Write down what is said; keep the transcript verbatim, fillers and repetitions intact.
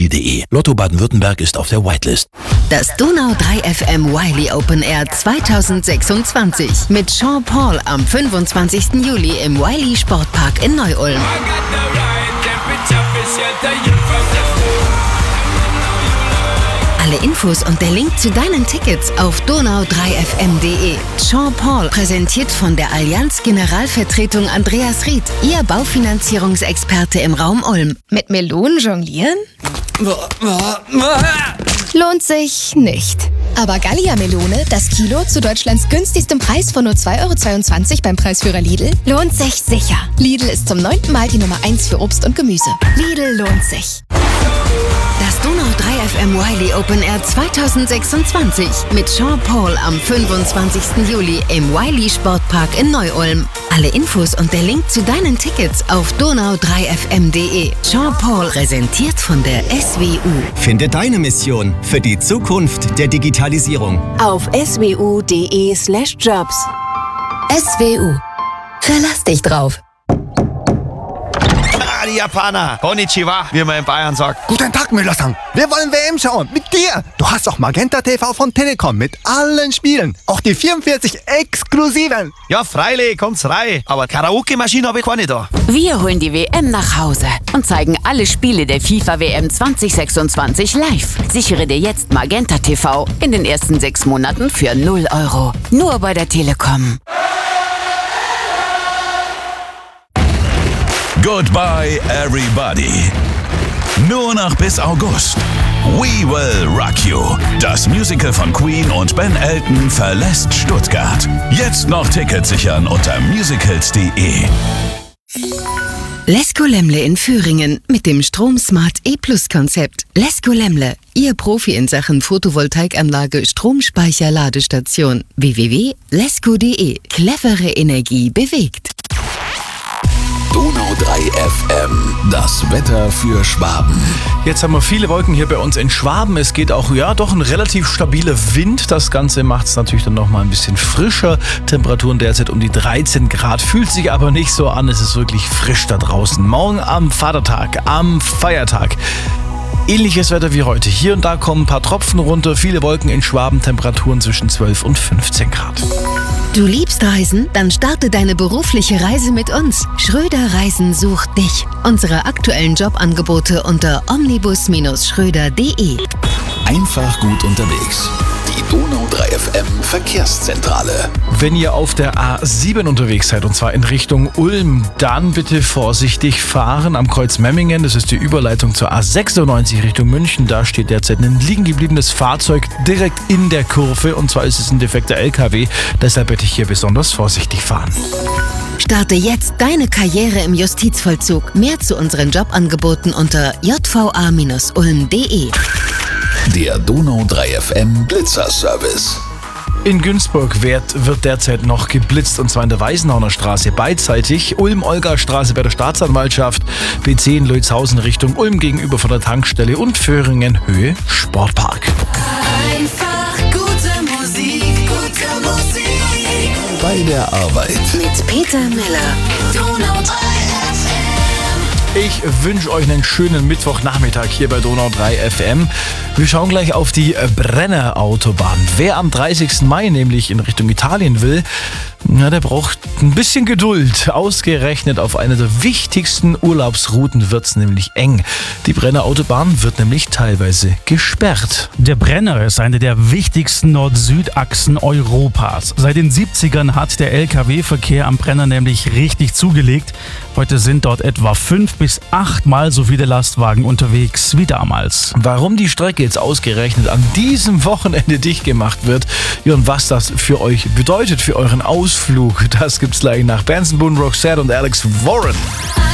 Spiel punkt de. Lotto Baden-Württemberg ist auf der Whitelist. Das Donau drei F M Wiley Open Air zweitausendsechsundzwanzig mit Sean Paul am fünfundzwanzigsten Juli im Wiley Sportpark in Neu-Ulm. Alle Infos und der Link zu deinen Tickets auf donau drei f m punkt de. Sean Paul, präsentiert von der Allianz Generalvertretung Andreas Ried, Ihr Baufinanzierungsexperte im Raum Ulm. Mit Melonen jonglieren? Lohnt sich nicht. Aber Gallia-Melone, das Kilo zu Deutschlands günstigstem Preis von nur zwei Euro zweiundzwanzig beim Preisführer Lidl, lohnt sich sicher. Lidl ist zum neunten Mal die Nummer eins für Obst und Gemüse. Lidl lohnt sich. Das Donau drei F M Wiley Open Air zweitausendsechsundzwanzig mit Sean Paul am fünfundzwanzigsten Juli im Wiley Sportpark in Neu-Ulm. Alle Infos und der Link zu deinen Tickets auf donau drei f m punkt de. Sean Paul, präsentiert von der S W U. Finde deine Mission für die Zukunft der Digitalisierung Auf swu.de slash jobs. S W U. Verlass dich drauf. Ah, die Japaner. Konnichiwa, wie man in Bayern sagt. Guten Tag, Müller-san. Wir wollen W M schauen. Mit dir. Du hast auch Magenta T V von Telekom mit allen Spielen. Auch die vierundvierzig exklusiven. Ja, freilich, kommt's rein. Aber Karaoke-Maschine habe ich keine da. Wir holen die W M nach Hause und zeigen alle Spiele der FIFA W M zwanzig sechsundzwanzig live. Sichere dir jetzt Magenta T V in den ersten sechs Monaten für null Euro. Nur bei der Telekom. Goodbye everybody. Nur noch bis August. We Will Rock You. Das Musical von Queen und Ben Elton verlässt Stuttgart. Jetzt noch Tickets sichern unter musicals punkt de. Lesko Lemle in Thüringen mit dem Stromsmart E-Plus-Konzept. Lesko Lemle, Ihr Profi in Sachen Photovoltaikanlage, Stromspeicher, Ladestation. w w w punkt lesko punkt de. Clevere Energie bewegt. Donau drei F M, das Wetter für Schwaben. Jetzt haben wir viele Wolken hier bei uns in Schwaben. Es geht auch, ja, doch ein relativ stabiler Wind. Das Ganze macht es natürlich dann noch mal ein bisschen frischer. Temperaturen derzeit um die dreizehn Grad. Fühlt sich aber nicht so an. Es ist wirklich frisch da draußen. Morgen am Vatertag, am Feiertag. Ähnliches Wetter wie heute. Hier und da kommen ein paar Tropfen runter. Viele Wolken in Schwaben. Temperaturen zwischen zwölf und fünfzehn Grad. Du liebst Reisen? Dann starte deine berufliche Reise mit uns. Schröder Reisen sucht dich. Unsere aktuellen Jobangebote unter omnibus schröder punkt de. Einfach gut unterwegs. Die Donau drei F M Verkehrszentrale. Wenn ihr auf der A sieben unterwegs seid, und zwar in Richtung Ulm, dann bitte vorsichtig fahren am Kreuz Memmingen. Das ist die Überleitung zur A sechsundneunzig Richtung München. Da steht derzeit ein liegen gebliebenes Fahrzeug direkt in der Kurve. Und zwar ist es ein defekter L K W. Deshalb bitte ich hier besonders vorsichtig fahren. Starte jetzt deine Karriere im Justizvollzug. Mehr zu unseren Jobangeboten unter j v a ulm punkt de. Der Donau drei F M Blitzerservice. In Günzburg wird, wird derzeit noch geblitzt, und zwar in der Weißenhauener Straße beidseitig. Ulm-Olga-Straße bei der Staatsanwaltschaft, B zehn Leutzhausen Richtung Ulm gegenüber von der Tankstelle und Föhringen Höhe Sportpark. Einfach gute Musik, gute Musik. Bei der Arbeit. Mit Peter Miller. Donau drei F M. Ich wünsche euch einen schönen Mittwochnachmittag hier bei Donau drei F M. Wir schauen gleich auf die Brenner Autobahn. Wer am dreißigsten Mai nämlich in Richtung Italien will, na, der braucht ein bisschen Geduld. Ausgerechnet auf einer der wichtigsten Urlaubsrouten wird es nämlich eng. Die Brenner Autobahn wird nämlich teilweise gesperrt. Der Brenner ist eine der wichtigsten Nord-Süd-Achsen Europas. Seit den siebzigern hat der L K W-Verkehr am Brenner nämlich richtig zugelegt. Heute sind dort etwa fünf bis achtmal so viele Lastwagen unterwegs wie damals. Warum die Strecke jetzt ausgerechnet an diesem Wochenende dicht gemacht wird, ja, und was das für euch bedeutet, für euren Ausflug, das gibt's gleich nach Benson Boone, Roxette und Alex Warren.